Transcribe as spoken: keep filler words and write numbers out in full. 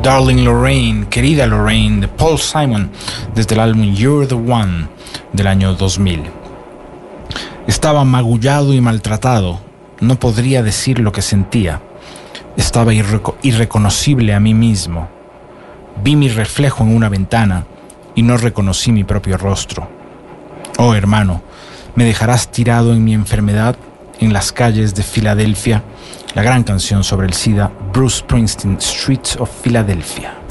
Darling Lorraine, querida Lorraine, de Paul Simon, desde el álbum You're the One del año dos mil. Estaba magullado y maltratado, no podría decir lo que sentía. Estaba irreco- irreconocible a mí mismo. Vi mi reflejo en una ventana y no reconocí mi propio rostro. Oh, hermano, ¿me dejarás tirado en mi enfermedad en las calles de Filadelfia? La gran canción sobre el SIDA, Bruce Springsteen, Streets of Philadelphia.